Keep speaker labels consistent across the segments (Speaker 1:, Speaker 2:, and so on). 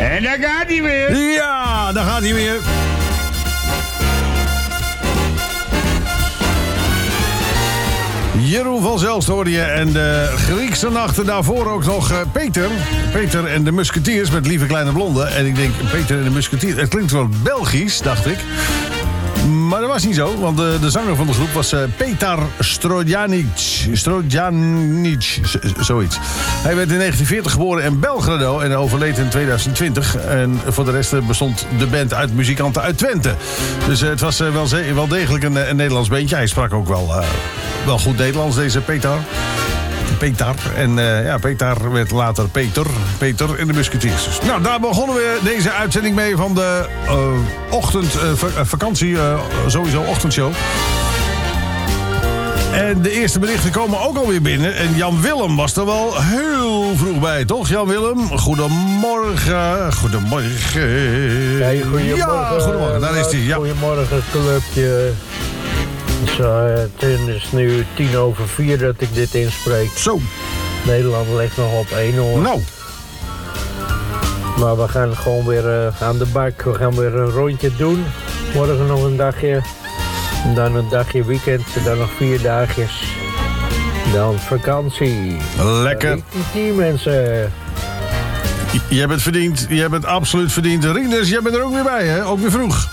Speaker 1: En daar gaat hij weer.
Speaker 2: Ja, daar gaat hij weer. Jeroen van Zelst hoorde je en de Griekse nachten daarvoor ook nog Peter. Peter en de Musketiers met Lieve Kleine Blonde. En ik denk, Peter en de Musketiers, het klinkt wel Belgisch, dacht ik. Maar dat was niet zo, want de zanger van de groep was Petar Stojanic, zoiets. Hij werd in 1940 geboren in Belgrado en overleed in 2020. En voor de rest bestond de band uit muzikanten uit Twente. Dus het was wel degelijk een Nederlands bandje. Hij sprak ook wel goed Nederlands, deze Petar. En Petar werd later Peter en de Musketiers. Nou, daar begonnen we deze uitzending mee van de vakantie, sowieso ochtendshow. En de eerste berichten komen ook alweer binnen. En Jan Willem was er wel heel vroeg bij, toch? Jan Willem, goedemorgen. Goedemorgen.
Speaker 3: Hey, goedemorgen.
Speaker 2: Ja, goedemorgen, daar is hij. Ja.
Speaker 3: Goedemorgen, clubje. Het is nu 4:10 dat ik dit inspreek.
Speaker 2: Zo.
Speaker 3: Nederland ligt nog op 1 hoor.
Speaker 2: Nou.
Speaker 3: Maar we gaan gewoon weer aan de bak. We gaan weer een rondje doen. Morgen nog een dagje. En dan een dagje weekend. En dan nog 4 dagjes. Dan vakantie.
Speaker 2: Lekker.
Speaker 3: Die mensen.
Speaker 2: Je hebt het verdiend. Je hebt het absoluut verdiend. Rinus, jij bent er ook weer bij, hè? Ook weer vroeg.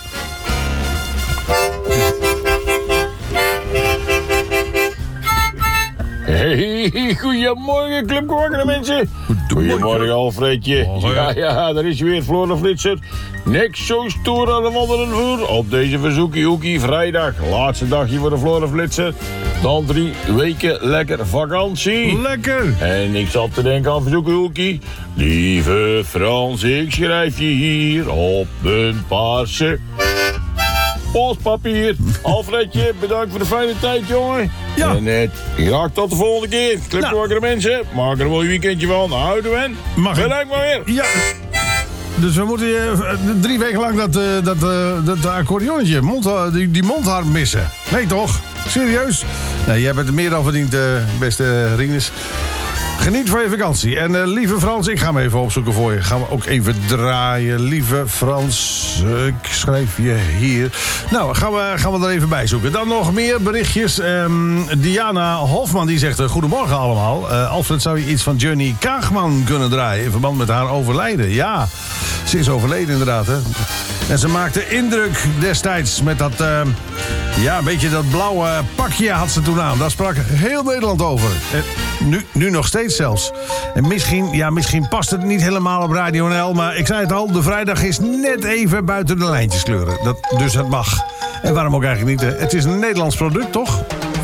Speaker 1: Hey, goedemorgen, clubgewakkerde mensen. Goedemorgen, Alfredje. Ja, daar is je weer, Flora Flitser. Niks zo stoer aan de wandelen voer op deze verzoekie-hoekie vrijdag. Laatste dagje voor de Flora Flitser. Dan 3 weken lekker vakantie.
Speaker 2: Lekker.
Speaker 1: En ik zat te denken aan verzoekie-hoekie. Lieve Frans, ik schrijf je hier op een paarse postpapier. Alfredje, bedankt voor de fijne tijd, jongen.
Speaker 2: Ja.
Speaker 1: En graag tot de volgende keer. Clubgewakkerde mensen, maak er een mooi weekendje van. Houden we. Bedankt maar weer.
Speaker 2: Ja. Dus we moeten 3 weken lang dat accordeonnetje, die mondharm missen. Nee toch? Serieus? Nee, jij bent er meer dan verdiend, beste Rinus. Geniet van je vakantie. En lieve Frans, ik ga hem even opzoeken voor je. Gaan we ook even draaien. Lieve Frans, ik schrijf je hier. Nou, gaan we er even bij zoeken. Dan nog meer berichtjes. Diana Hofman die zegt, goedemorgen allemaal. Alfred, zou je iets van Johnny Kaagman kunnen draaien in verband met haar overlijden? Ja, ze is overleden inderdaad. Hè? En ze maakte indruk destijds met dat... een beetje dat blauwe pakje had ze toen aan. Daar sprak heel Nederland over. Nu nog steeds zelfs. En misschien past het niet helemaal op Radio NL... maar ik zei het al, de vrijdag is net even buiten de lijntjes kleuren. Dus het mag. En waarom ook eigenlijk niet? Het is een Nederlands product, toch?